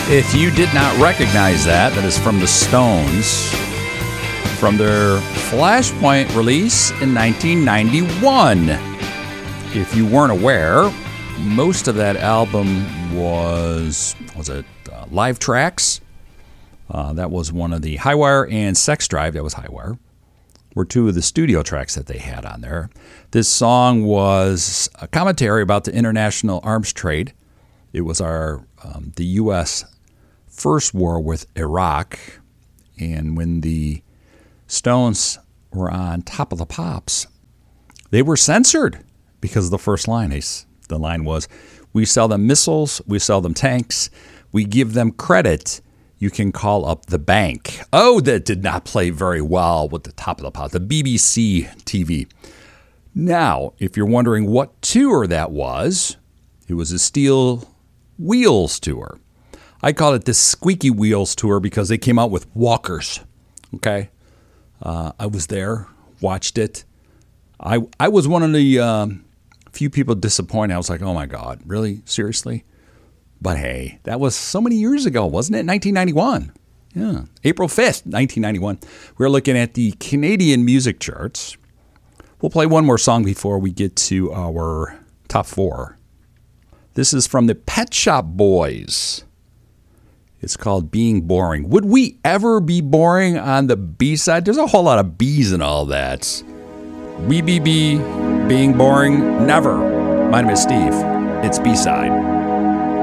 If you did not recognize that, that is from the Stones, from their Flashpoint release in 1991. If you weren't aware, most of that album was it live tracks? That was one of the Highwire, and Sex Drive, that was Highwire, were two of the studio tracks that they had on there. This song was a commentary about the international arms trade. It was the U.S. first war with Iraq, and when the Stones were on Top of the Pops, they were censored because of the first line. The line was, "We sell them missiles, we sell them tanks, we give them credit, you can call up the bank." Oh, that did not play very well with the Top of the Pops, the BBC TV. Now, if you're wondering what tour that was, it was a Steel Wheels tour. I call it the Squeaky Wheels tour because they came out with walkers. Okay, I was there, watched it. I was one of the few people disappointed. I was like, oh my God, really? Seriously? But hey, that was so many years ago, wasn't it? 1991. Yeah, April 5th, 1991. We're looking at the Canadian music charts. We'll play one more song before we get to our top four. This is from the Pet Shop Boys. It's called Being Boring. Would we ever be boring on the B-side? There's a whole lot of B's and all that. BBB, being boring, never. My name is Steve. It's B-side.